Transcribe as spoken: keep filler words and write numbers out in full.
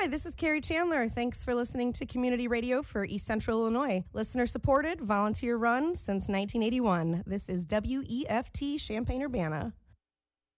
Hi, this is Carrie Chandler. Thanks for listening to Community Radio for East Central Illinois. Listener supported, volunteer run since nineteen eighty-one. This is W E F T Champaign-Urbana.